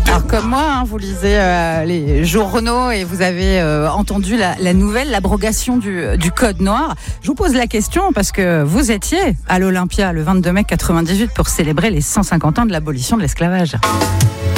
Alors comme moi, vous lisez les journaux et vous avez entendu la nouvelle, l'abrogation du code noir. Je vous pose la question parce que vous étiez à l'Olympia le 22 mai 98 pour célébrer les 150 ans de l'abolition de l'esclavage.